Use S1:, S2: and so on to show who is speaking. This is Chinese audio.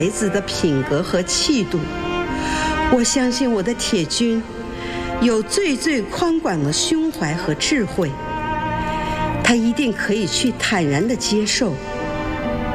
S1: 孩子的品格和气度。我相信我的铁军有最宽广的胸怀和智慧，他一定可以去坦然地接受